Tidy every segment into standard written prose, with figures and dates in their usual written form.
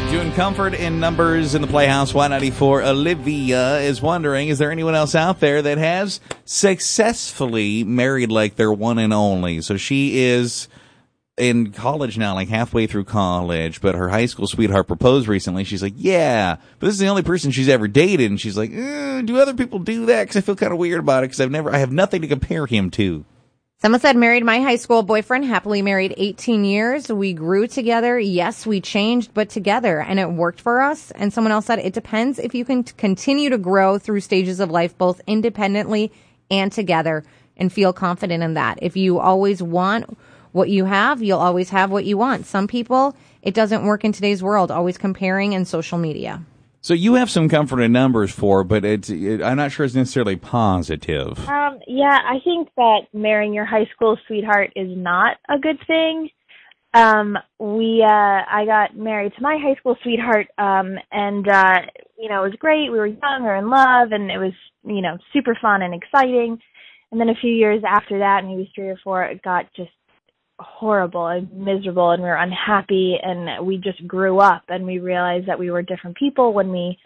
Doing comfort in numbers in the Playhouse, Y94. Olivia is wondering, is there anyone else out there that has successfully married like their one and only? So she is in college now, like halfway through college, but her high school sweetheart proposed recently. She's like, yeah, but this is the only person she's ever dated. And she's like, do other people do that? Because I feel kind of weird about it because I have nothing to compare him to. Someone said, married my high school boyfriend, happily married 18 years. We grew together. Yes, we changed, but together, and it worked for us. And someone else said, it depends if you can continue to grow through stages of life, both independently and together, and feel confident in that. If you always want what you have, you'll always have what you want. Some people, it doesn't work in today's world, always comparing and social media. So you have some comfort in numbers but I'm not sure it's necessarily positive. Yeah, I think that marrying your high school sweetheart is not a good thing. I got married to my high school sweetheart, and it was great. We were young, we were in love, and it was, super fun and exciting. And then a few years after that, maybe 3 or 4, it got just horrible and miserable, and we were unhappy, and we just grew up, and we realized that we were different people when we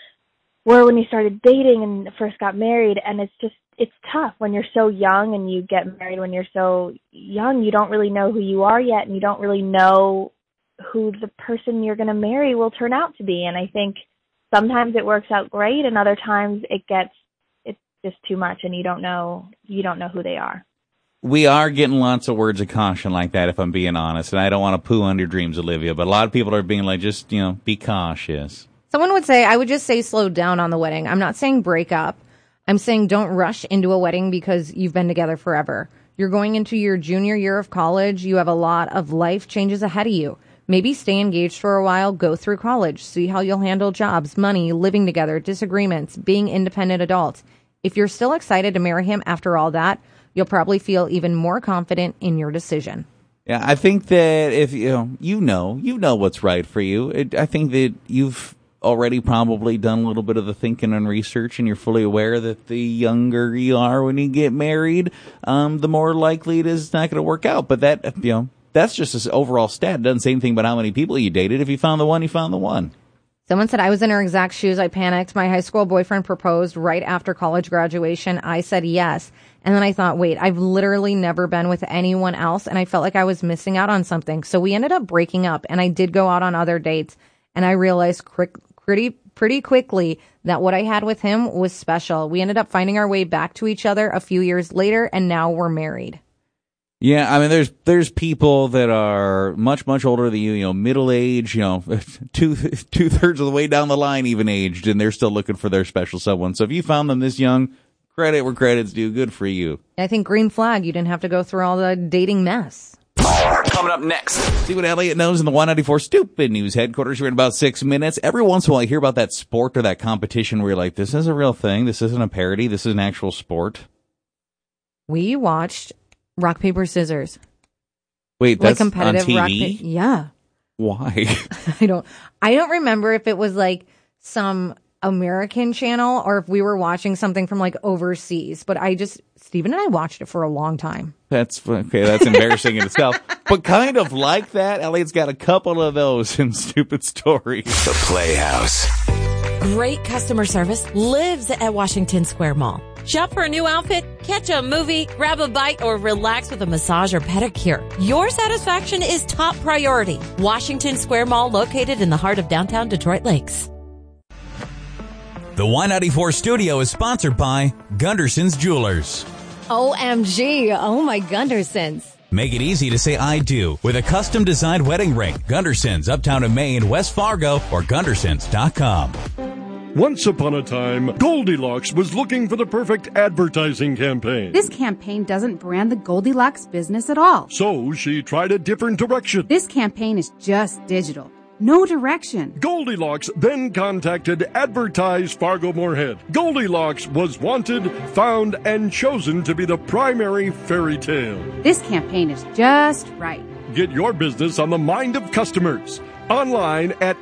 started dating and first got married. And it's tough when you're so young and you get married when you're so young. You don't really know who you are yet, and you don't really know who the person you're going to marry will turn out to be. And I think sometimes it works out great, and other times it's just too much, and you don't know who they are. We are getting lots of words of caution like that, if I'm being honest, and I don't want to poo on your dreams, Olivia, but a lot of people are being like, just, be cautious. Someone would say, I would just say slow down on the wedding. I'm not saying break up. I'm saying don't rush into a wedding because you've been together forever. You're going into your junior year of college. You have a lot of life changes ahead of you. Maybe stay engaged for a while, go through college, see how you'll handle jobs, money, living together, disagreements, being independent adults. If you're still excited to marry him after all that, you'll probably feel even more confident in your decision. Yeah, I think that if you know what's right for you. I think that you've already probably done a little bit of the thinking and research, and you're fully aware that the younger you are when you get married, the more likely it is it's not going to work out. But that's just an overall stat. It doesn't say anything about how many people you dated. If you found the one, you found the one. Someone said, I was in her exact shoes. I panicked. My high school boyfriend proposed right after college graduation. I said yes. And then I thought, wait, I've literally never been with anyone else, and I felt like I was missing out on something. So we ended up breaking up, and I did go out on other dates, and I realized pretty quickly that what I had with him was special. We ended up finding our way back to each other a few years later, and now we're married. Yeah, I mean, there's people that are much, much older than you, middle age, two-thirds of the way down the line even aged, and they're still looking for their special someone. So if you found them this young, credit where credit's due. Good for you. I think green flag. You didn't have to go through all the dating mess. Coming up next, see what Elliot knows in the 194 Stupid News headquarters here in about 6 minutes. Every once in a while I hear about that sport or that competition where you're like, this is a real thing. This isn't a parody. This is an actual sport. We watched Rock, Paper, Scissors. Wait, that's like competitive on TV? Yeah. Why? I don't remember if it was like some American channel or if we were watching something from like overseas, but Stephen and I watched it for a long time. That's okay. That's embarrassing in itself, but kind of like that. Elliot's got a couple of those in Stupid Stories. The Playhouse. Great customer service lives at Washington Square Mall. Shop for a new outfit, catch a movie, grab a bite, or relax with a massage or pedicure. Your satisfaction is top priority. Washington Square Mall, located in the heart of downtown Detroit Lakes. The Y94 studio is sponsored by Gunderson's Jewelers. OMG. Oh my Gundersons. Make it easy to say I do with a custom designed wedding ring. Gundersons, Uptown in Maine, West Fargo, or Gundersons.com. Once upon a time, Goldilocks was looking for the perfect advertising campaign. This campaign doesn't brand the Goldilocks business at all. So she tried a different direction. This campaign is just digital. No direction. Goldilocks then contacted Advertise Fargo Moorhead. Goldilocks was wanted, found, and chosen to be the primary fairy tale. This campaign is just right. Get your business on the mind of customers. Online at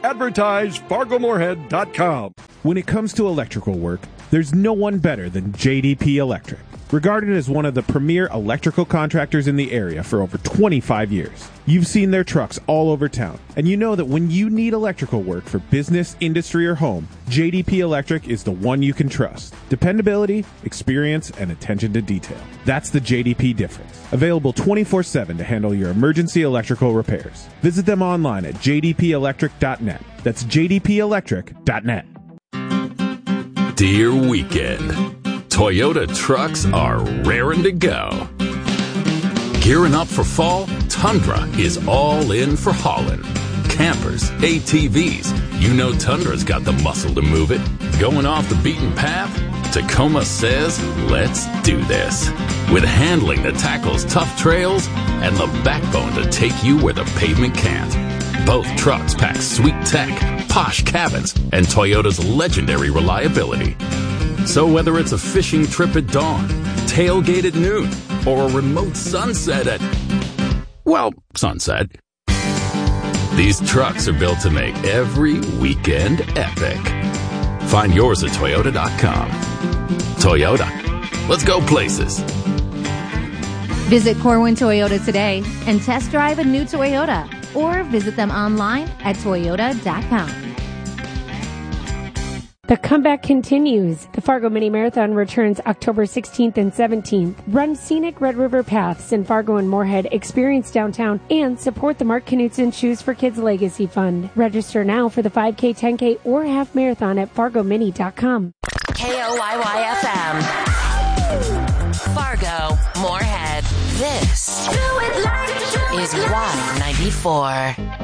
advertisefargomoorhead.com. When it comes to electrical work, there's no one better than JDP Electric. regarded as one of the premier electrical contractors in the area for over 25 years. You've seen their trucks all over town, and you know that when you need electrical work for business, industry, or home, JDP Electric is the one you can trust. Dependability, experience, and attention to detail. That's the JDP difference. Available 24/7 to handle your emergency electrical repairs. Visit them online at jdpelectric.net. That's jdpelectric.net. Dear Weekend, Toyota trucks are raring to go. Gearing up for fall, Tundra is all in for hauling. Campers, ATVs, you know Tundra's got the muscle to move it. Going off the beaten path? Tacoma says, let's do this. With handling that tackles tough trails and the backbone to take you where the pavement can't. Both trucks pack sweet tech, posh cabins, and Toyota's legendary reliability. So whether it's a fishing trip at dawn, tailgate at noon, or a remote sunset at, well, sunset, these trucks are built to make every weekend epic. Find yours at Toyota.com. Toyota, let's go places. Visit Corwin Toyota today and test drive a new Toyota, or visit them online at Toyota.com. The comeback continues. The Fargo Mini Marathon returns October 16th and 17th. Run scenic Red River paths in Fargo and Moorhead, experience downtown, and support the Mark Knutson Shoes for Kids Legacy Fund. Register now for the 5K, 10K, or half marathon at FargoMini.com. KOYY-FM. Fargo, Moorhead. This is Y94.